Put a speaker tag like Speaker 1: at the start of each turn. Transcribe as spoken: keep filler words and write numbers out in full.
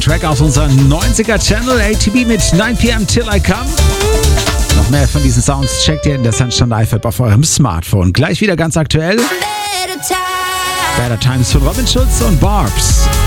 Speaker 1: Track aus unserem neunziger Channel A T B mit nine p m Till I Come. Noch mehr von diesen Sounds checkt ihr in der Sunshine Live-App auf eurem Smartphone. Gleich wieder ganz aktuell. Better Times von Robin Schulz und Barbs.